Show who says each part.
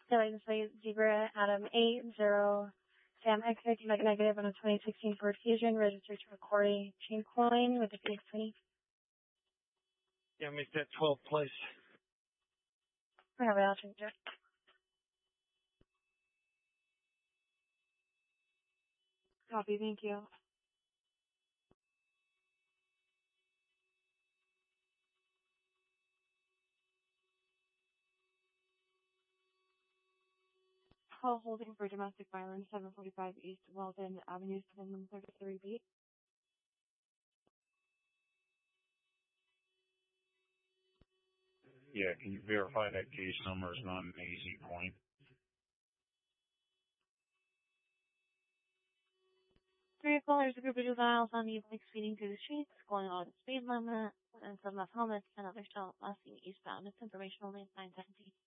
Speaker 1: License plate Zebra Adam 80 Sam X negative on a 2016 Ford Fusion, registered to recording chain coin with the Phoenix 20.
Speaker 2: Yeah, make that 12, please.
Speaker 1: Alright, I'll change it. Copy, thank you. Call holding for domestic violence, 745 East Weldon Avenue, 733B.
Speaker 3: Yeah, can you verify that case number is not an easy point?
Speaker 1: Three callers, a group of juveniles on the bike speeding through the streets, going on the speed limit, and some left helmets and others don't last eastbound. It's information only at 9:17.